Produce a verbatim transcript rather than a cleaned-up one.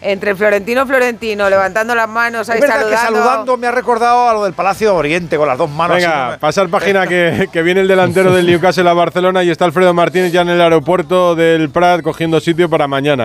entre Florentino Florentino, levantando las manos ahí es verdad saludando. que saludando me ha recordado a lo del Palacio de Oriente con las dos manos. Venga, así, ¿no? pasar página que, que viene el delantero del Newcastle a Barcelona y está Alfredo Martínez ya en el aeropuerto del Prat cogiendo sitio para mañana.